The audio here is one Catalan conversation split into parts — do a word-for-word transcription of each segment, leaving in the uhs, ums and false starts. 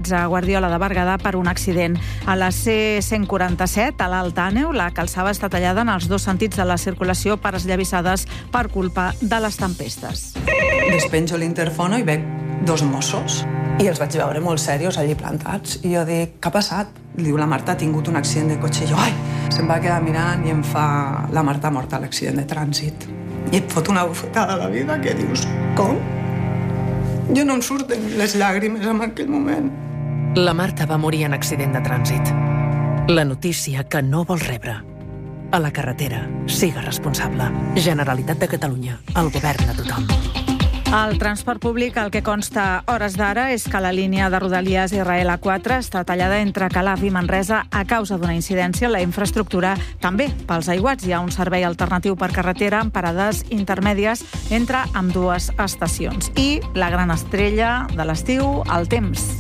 fets a Guardiola de Berguedà per un accident. A la C cent quaranta-set, a l'Alt Àneu, la calçada està tallada en els dos sentits de la circulació per esllavissades per culpa de les tempestes. Despenjo l'interfono i veig dos Mossos i els vaig veure molt serios allí plantats. I jo dic, què ha passat? Diu, la Marta ha tingut un accident de cotxe. I jo, ai! Se'm va quedar mirant i em fa, la Marta ha mort a l'accident de trànsit. I et fot una bufetada a la vida que dius, com? Jo no em surten les llàgrimes en aquell moment. La Marta va morir en accident de trànsit. La notícia que no vols rebre. A la carretera, siga responsable. Generalitat de Catalunya, el govern de tothom. Al transport públic el que consta hores d'ara és que la línia de Rodalies Israel A quatre està tallada entre Calaf i Manresa a causa d'una incidència en la infraestructura. També pels aiguats hi ha un servei alternatiu per carretera amb parades intermèdies entre ambdues estacions. I la gran estrella de l'estiu, el temps.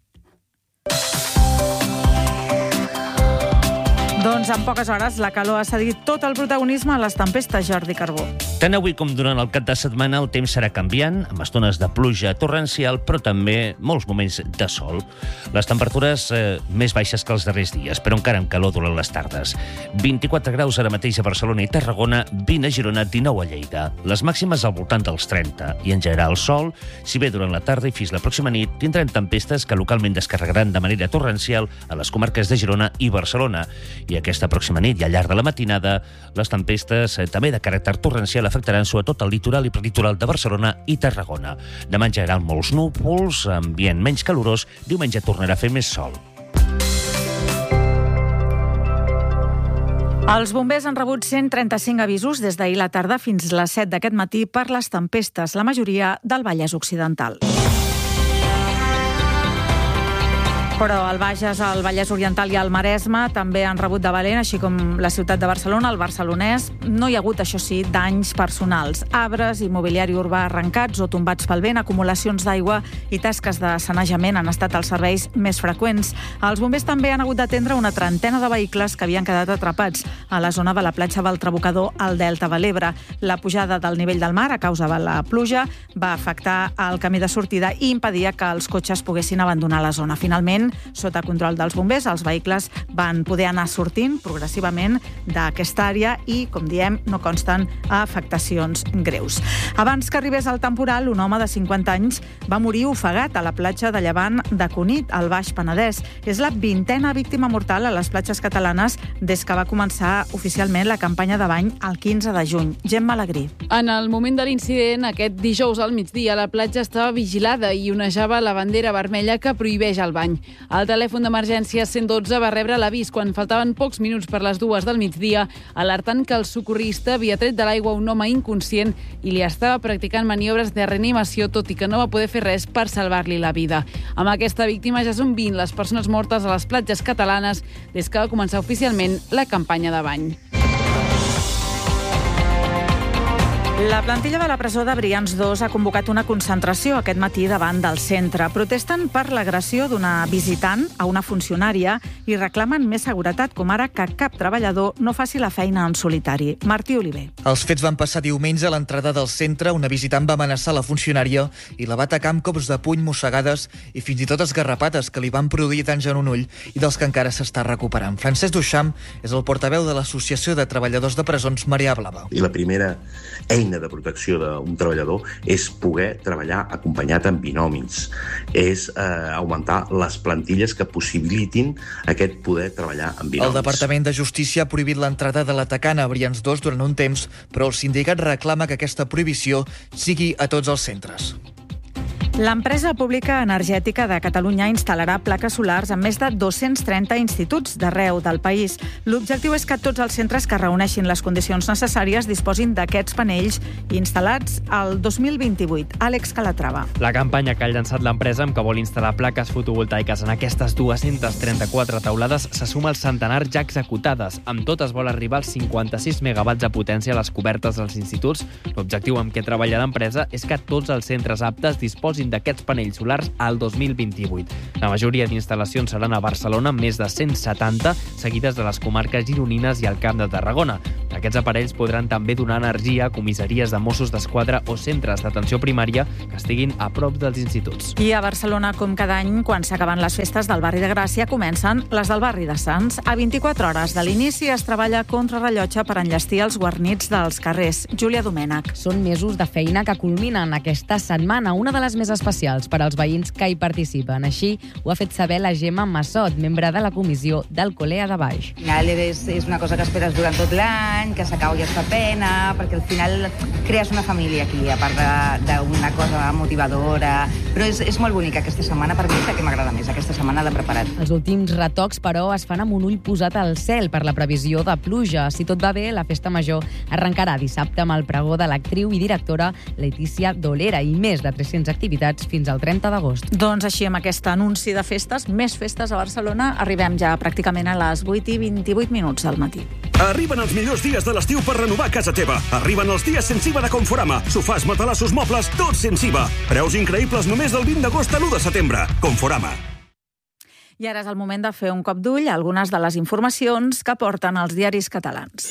Doncs en poques hores la calor ha cedit tot el protagonisme a les tempestes, Jordi Carbó. Tant avui com durant el cap de setmana el temps serà canviant, amb estones de pluja torrencial, però també molts moments de sol. Les temperatures eh, més baixes que els darrers dies, però encara amb calor durant les tardes. vint-i-quatre graus ara mateix a Barcelona i Tarragona, vint a Girona, dinou a Lleida. Les màximes al voltant dels trenta. I en general el sol, si bé durant la tarda i fins la pròxima nit, tindrem tempestes que localment descarregaran de manera torrencial a les comarques de Girona i Barcelona. I aquesta pròxima nit i al llarg de la matinada, les tempestes eh, també de caràcter torrencial afectaran sobretot el litoral i prelitoral de Barcelona i Tarragona. Demà en general molts núvols, ambient menys calorós, diumenge tornarà a fer més sol. Els bombers han rebut cent trenta-cinc avisos des d'ahir la tarda fins les set d'aquest matí per les tempestes, la majoria del Vallès Occidental. Però al Bages, al Vallès Oriental i al Maresme també han rebut de valent, així com la ciutat de Barcelona, el barcelonès. No hi ha hagut, això sí, danys personals. Arbres i mobiliari urbà arrencats o tombats pel vent, acumulacions d'aigua i tasques de sanejament han estat els serveis més freqüents. Els bombers també han hagut d'atendre una trentena de vehicles que havien quedat atrapats a la zona de la platja del Trabocador al Delta de l'Ebre. La pujada del nivell del mar a causa de la pluja va afectar el camí de sortida i impedia que els cotxes poguessin abandonar la zona. Finalment, sota control dels bombers, els vehicles van poder anar sortint progressivament d'aquesta àrea i, com diem, no consten afectacions greus. Abans que arribés el temporal, un home de cinquanta anys va morir ofegat a la platja de Llevant de Cunit, al Baix Penedès. És la vintena víctima mortal a les platges catalanes des que va començar oficialment la campanya de bany el quinze de juny. Gemma Alegrí. En el moment de l'incident, aquest dijous al migdia, la platja estava vigilada i onejava la bandera vermella que prohibeix el bany. El telèfon d'emergència cent dotze va rebre l'avís quan faltaven pocs minuts per les dues del migdia, alertant que el socorrista havia tret de l'aigua un home inconscient i li estava practicant maniobres de reanimació, tot i que no va poder fer res per salvar-li la vida. Amb aquesta víctima ja són vint les persones mortes a les platges catalanes des que va començar oficialment la campanya de bany. La plantilla de la presó de Brians dos ha convocat una concentració aquest matí davant del centre. Protesten per l'agressió d'una visitant a una funcionària i reclamen més seguretat, com ara que cap treballador no faci la feina en solitari. Martí Oliver. Els fets van passar diumenge a l'entrada del centre. Una visitant va amenaçar la funcionària i la va atacar amb cops de puny, mossegades i fins i tot esgarrapades que li van produir danys en un ull i dels que encara s'està recuperant. Francesc Duchamp és el portaveu de l'Associació de Treballadors de Presons Marea Blava. I la primera eina de protecció d'un treballador és poder treballar acompanyat en binomis, és eh, augmentar les plantilles que possibilitin aquest poder treballar en binomis. El Departament de Justícia ha prohibit l'entrada de l'atacant a Brians dos durant un temps, però el sindicat reclama que aquesta prohibició sigui a tots els centres. L'empresa pública energètica de Catalunya instal·larà plaques solars en més de dos-cents trenta instituts d'arreu del país. L'objectiu és que tots els centres que reuneixin les condicions necessàries disposin d'aquests panells instal·lats al dos mil vint-i-vuit. Àlex Calatrava. La campanya que ha llançat l'empresa amb que vol instal·lar plaques fotovoltaiques en aquestes dues-centes trenta-quatre taulades se suma al centenar ja executades. Amb totes vol arribar als cinquanta-sis megawatts de potència a les cobertes dels instituts. L'objectiu amb què treballa l'empresa és que tots els centres aptes disposin d'aquests panells solars al dos mil vint-i-vuit. La majoria d'instal·lacions seran a Barcelona, més de cent setanta, seguides de les comarques gironines i el Camp de Tarragona. Aquests aparells podran també donar energia a comissaries de Mossos d'Esquadra o centres d'atenció primària que estiguin a prop dels instituts. I a Barcelona, com cada any, quan s'acaben les festes del barri de Gràcia, comencen les del barri de Sants. A vint-i-quatre hores de l'inici es treballa contra rellotge per enllestir els guarnits dels carrers. Júlia Domènech. Són mesos de feina que culminen aquesta setmana, una de les més especials per als veïns que hi participen. Així ho ha fet saber la Gemma Massot, membre de la comissió d'Alcolea de Baix. Al final és, és una cosa que esperes durant tot l'any, que s'acaba i et fa pena, perquè al final crees una família aquí, a part d'una cosa motivadora. Però és, és molt bonica aquesta setmana, per mi és la que m'agrada més, aquesta setmana de preparat. Els últims retocs, però, es fan amb un ull posat al cel per la previsió de pluja. Si tot va bé, la festa major arrencarà dissabte amb el pregó de l'actriu i directora Letícia Dolera i més de tres-centes activitats fins al trenta d'agost. Doncs així, amb aquest anunci de festes, més festes a Barcelona, arribem ja pràcticament a les vuit i vint-i-vuit minuts del matí. Arriben els millors dies de l'estiu per renovar casa teva. Arriben els dies sense I V A de Conforama. Sofàs, matalassos, mobles, tots sense I V A. Preus increïbles només del vint d'agost a l'u de setembre. Conforama. I ara és el moment de fer un cop d'ull a algunes de les informacions que porten els diaris catalans.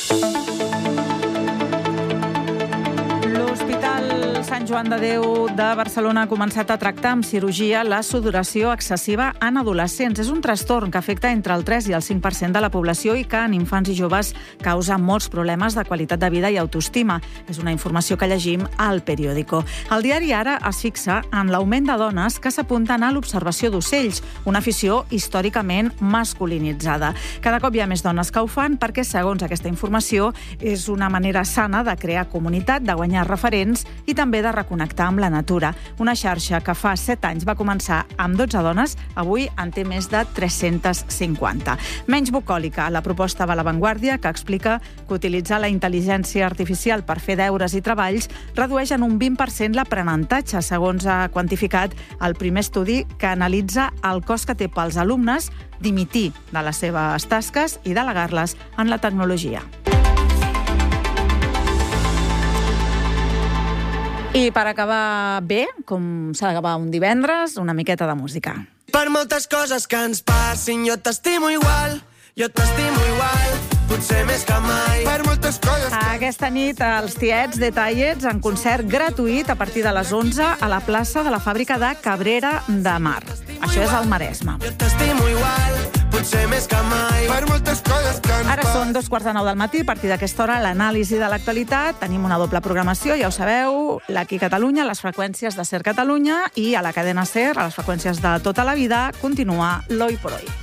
L'Hospital Sant Joan de Déu de Barcelona ha començat a tractar amb cirurgia la sudoració excessiva en adolescents. És un trastorn que afecta entre el tres i el cinc per cent de la població i que en infants i joves causa molts problemes de qualitat de vida i autoestima. És una informació que llegim al Periódico. El diari Ara es fixa en l'augment de dones que s'apunten a l'observació d'ocells, una afició històricament masculinitzada. Cada cop hi ha més dones que ho fan perquè, segons aquesta informació, és una manera sana de crear comunitat, de guanyar referents i també de reconnectar amb la natura. Una xarxa que fa set anys va començar amb dotze dones, avui en té més de tres-centes cinquanta. Menys bucòlica, la proposta de La Vanguardia, que explica que utilitzar la intel·ligència artificial per fer deures i treballs redueix en un vint per cent l'aprenentatge, segons ha quantificat el primer estudi que analitza el cost que té pels alumnes dimitir de les seves tasques i delegar-les en la tecnologia. I per acabar bé, com s'ha d'acabar un divendres, una miqueta de música. Per moltes coses que ens passin, jo t'estimo igual, jo t'estimo igual, potser més que mai. Per moltes coses que... Aquesta nit, els Tiets Detallets, en concert gratuït a partir de les onze a la plaça de la fàbrica de Cabrera de Mar. Això és al Maresme. Jo t'estimo igual, potser més que mai. Per moltes coses que ens... Ara són dos quarts de nou del matí, a partir d'aquesta hora l'anàlisi de l'actualitat. Tenim una doble programació, ja ho sabeu, l'Aquí Catalunya, les freqüències de Ser Catalunya, i a la cadena Ser, a les freqüències de tota la vida, continua l'Hoy por Hoy.